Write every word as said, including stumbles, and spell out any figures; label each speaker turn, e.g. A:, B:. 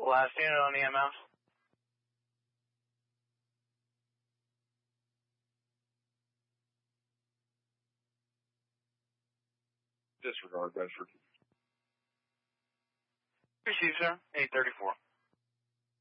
A: Last unit on E M S.
B: Disregard, Bedford.
A: Receive, sir. eight thirty-four.